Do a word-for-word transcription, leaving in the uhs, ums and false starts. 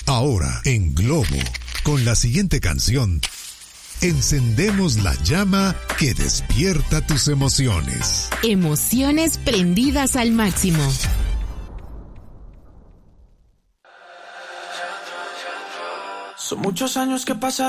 Ahora, en Globo, con la siguiente canción, encendemos la llama que despierta tus emociones. Emociones prendidas al máximo. Son muchos años que pasaron.